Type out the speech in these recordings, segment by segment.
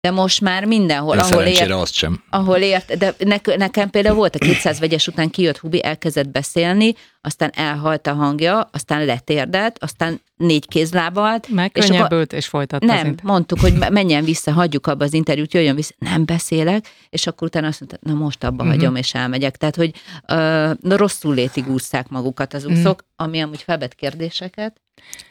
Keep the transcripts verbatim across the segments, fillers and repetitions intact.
De most már mindenhol, Én ahol ért, ért, azt sem. ahol ért, de ne, nekem például volt a kétszáz vegyes után kijött Hubi, elkezdett beszélni, aztán elhalt a hangja, aztán letérdelt, aztán négy kézlábalt. Megkönnyebbült, és, és folytatta. Nem, mondtuk, hogy menjen vissza, hagyjuk abba az interjút, jöjjön vissza, nem beszélek, és akkor utána azt mondta, na most abba uh-huh. hagyom, és elmegyek. Tehát, hogy uh, rosszul létig ússzák magukat az úszók, uh-huh. ami amúgy felvet kérdéseket.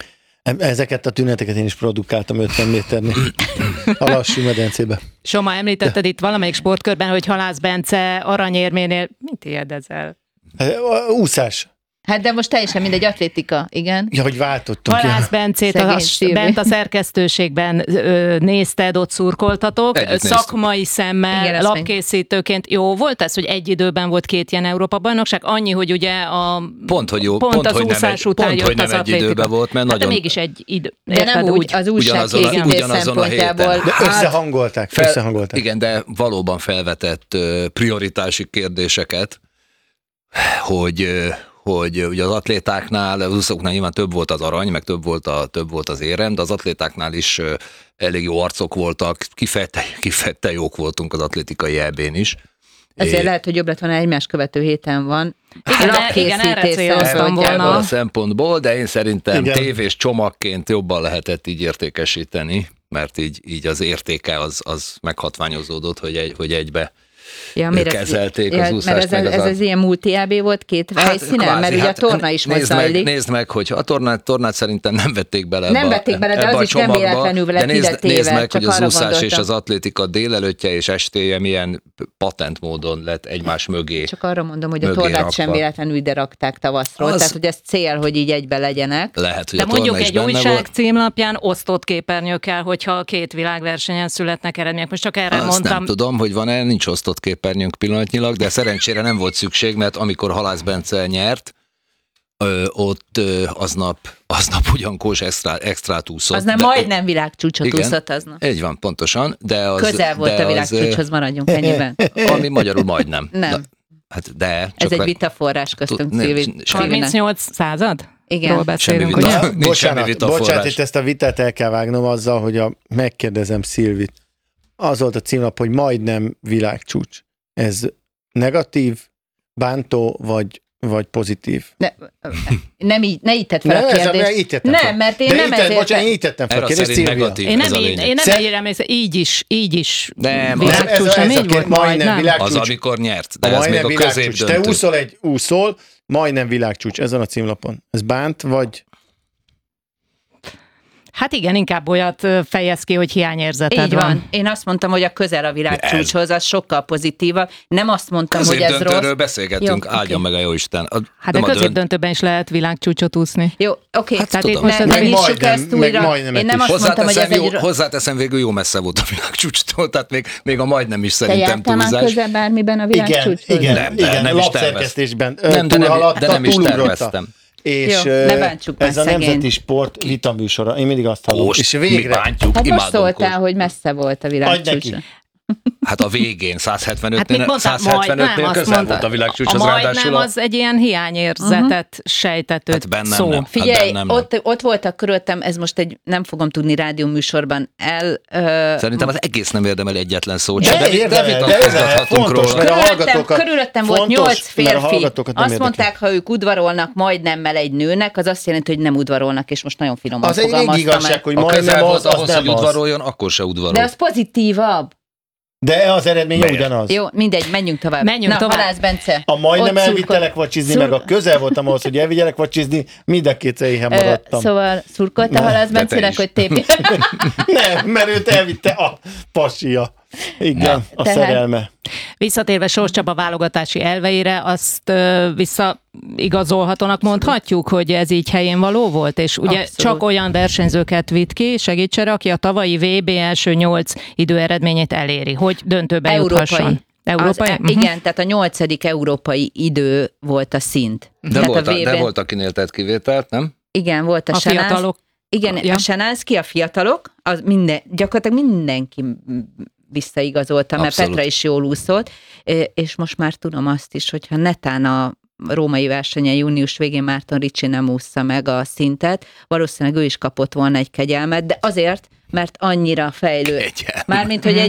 Ezeket a tüneteket én is produkáltam ötven méternél a lassú medencébe. Soma, említetted itt valamelyik sportkörben, hogy Halász Bence aranyérménél, mit érdezel? Úszás. Hát de most teljesen mindegy, atlétika, igen. Ja, hogy váltottunk. Halász Bencét a, bent a szerkesztőségben ö, nézted, ott szurkoltatok, Együtt szakmai néztük. szemmel, igen, lapkészítőként. Jó volt ez, hogy egy időben volt két ilyen Európa-bajnokság? Annyi, hogy ugye a Pont, hogy jó, pont, pont az hogy úszás nem egy, után pont, jött hogy nem az egy atlétika. időben volt, mert hát nagyon... de mégis egy idő. De nem érted, úgy, úgy az Ugyanazon a- újságkészítés ugyanazon a héten. szempontjából. De összehangolták, fel, összehangolták. Igen, de valóban felvetett uh, prioritási kérdéseket, hogy... Uh, hogy ugye az atlétáknál, az úszóknál nyilván több volt az arany, meg több volt, a, több volt az érem, de az atlétáknál is uh, elég jó arcok voltak, kifette, kifette jók voltunk az atlétikai é bén is. Ezért é... lehet, hogy jobb lett volna egymás követő héten van. Igen, igen, erre céloztam volna. A szempontból, de én szerintem igen. tévés csomagként jobban lehetett így értékesíteni, mert így, így az értéke az, az meghatványozódott, hogy, egy, hogy egybe ja, kezelték ez, az ja, úszást. Ez, meg ez az, az ilyen multi é bé volt két hát, helyszínen, kvázi, mert ugye hát, a torna is most nézd meg, zajlik. nézd meg, hogy a tornát, tornát szerintem nem vették bele Nem ebbe, vették bele, de ebbe az a is nem csomagba, véletlenül lett de nézd, ide téve, nézd meg, csak hogy az arra úszás gondoltam. és az atlétika délelőttje és estéje milyen patent módon lett egymás mögé. Csak arra mondom, hogy a mögé tornát rakva. sem véletlenül ide rakták tavaszról, Az- tehát hogy ez cél, hogy így egybe legyenek. Lehet, hogy De a torna mondjuk is egy benne újság volt. címlapján osztott képernyőkkel, hogyha két világversenyen születnek eredmények. Most csak erre Azt mondtam. nem tudom, hogy van-e, nincs osztott képernyőnk pillanatnyilag, de szerencsére nem volt szükség, mert amikor Halász Bence nyert, ö, ott ö, aznap, aznap ugyan Kós extra, extrát úszott. Az nem de- majdnem világcsúcsot Igen. úszott aznap. Így van, pontosan. De az, Közel volt de a világcsúcshoz, maradjunk ennyiben. Az, ami magyarul majdnem. Nem. Na, hát de. Ez csak egy le- vitaforrás köztünk, Nem, Szilvi. semmi- harmincnyolc század? Igen. Ról beszélünk, Semmi vita. ugye? Nincs semmi Bocsánat, vitaforrás. bocsánat, itt ezt a vitát el kell vágnom azzal, hogy a, megkérdezem Szilvit. Az volt a címlap, hogy majdnem világcsúcs. Ez negatív, bántó, vagy, vagy pozitív? Ne, nem így, ne így tedd fel Nem, a ez a- kérdést. így tettem Nem, fel. mert én De nem így tett- ezért... Bocsánat, én így tettem fel a Erre kérdést, szerint Szilvia. negatív. Én Ez nem, a így, lényeg. én nem Szer- ennyire emlékszem, így is, így is Nem, Nem, ez, világcsúcs, a, nem ez a így két volt? majdnem Nem. világcsúcs. Az, amikor nyert, de a ez majdnem még a világcsúcs. Te középdöntő. úszol egy úszol, majdnem világcsúcs. Ezen a címlapon. Ez bánt, vagy... Hát igen, inkább olyat ö, fejez ki, hogy hiányérzeted Így van. Én azt mondtam, hogy a közel a világcsúcshoz, az sokkal pozitívabb. Nem azt mondtam, hogy ez Középdöntőről rossz. beszélgettünk, Jó, áldjon oké. meg a jóisten. A, Hát nem de a dönt- középdöntőben is lehet világcsúcsot úszni. Jó, oké. Hát Tehát tudom. itt most Ne, ez ne egy- nyissuk majdnem, ezt meg újra. majdnem Én egy nem is. azt mondtam, hogy ez Hozzáteszem, egy... jó, hozzáteszem, végül jó messze volt a világcsúcstól, tehát még, még a majdnem is Te szerintem jártál már túlzás. közel bármiben a Igen, világcsúcshoz? igen, Nem, de igen, nem is lapszerkesztésben Nem, de nem, túlhaladta, de nem is túlugrotta. terveztem. És Jó, ö, ne bántsuk ez már a szegényt. Nemzeti Sport vitaműsora. Én mindig azt hallom. Kóst, És mi végre... bántjuk, Hát most imádom szóltál, Kóst. hogy messze volt a Adj világcsúcs. neki. Hát a végén, száz hetvenötnél Hát mit mondtam, majdnem, százhetvenötnél azt közel mondta, volt a a világcsúcshoz, majdnem ráadásul a... az egy ilyen hiányérzetet uh-huh. sejtető Hát bennem szó. nem. Figyelj, Hát bennem nem. ott, ott voltak körülöttem, ez most egy, nem fogom tudni rádióműsorban el... Ö, Szerintem az egész nem érdemel egyetlen szót. De De, de, de érdemel, de vitatkozhatunk fontos, róla. mert a Körülöttem, hallgatókat- körülöttem volt fontos, nyolc mert a férfi. hallgatókat nem Azt érdekli. mondták, ha ők udvarolnak majdnemmel egy nőnek, az azt jelenti, hogy nem udvarolnak, és most nagyon finoman Az egy fogalmaztam rég igazság, meg. hogy Ha közel majdnem volt az, az ahhoz, hogy nem az. udvaroljon, akkor se udvarol. De az pozitívabb. De az eredménye Miért? ugyanaz. Jó, mindegy, menjünk tovább. Menjünk Na, tovább. Halász Bence. A majdnem ott elvittelek szurkol- vacsizni, szur- meg a közel voltam ahhoz, hogy elvigyelek vacsizni, mind a kétszer éhen Ö, maradtam. Szóval szurkolta Ne, Halász de te Bencének, is. hogy tépi. Nem, mert őt elvitte a pasia. Igen, a Tehát- szerelme. Visszatérve Sós Csaba válogatási elveire, azt ö, visszaigazolhatónak mondhatjuk, hogy ez így helyén való volt, és ugye Abszolút. csak olyan versenyzőket vitt ki, segítsere, aki a tavalyi vé bé első nyolc időeredményét eléri, hogy döntőbe juthasson. Európai? Az, Uh-huh. igen, tehát a nyolcadik európai idő volt a szint. De Tehát volt, a, vé bé de volt, akinél tett kivételt, nem? Igen, volt a, A Senász. fiatalok. Igen, Ja. a Senánszki, a fiatalok, az minden, gyakorlatilag mindenki visszaigazolta, mert Abszolút. Petra is jól úszott, és most már tudom azt is, hogyha netán a római versenyen június végén Márton Ricsi nem ússza meg a szintet, valószínűleg ő is kapott volna egy kegyelmet, de azért, mert annyira fejlő. Egyen. Mármint, hogy egy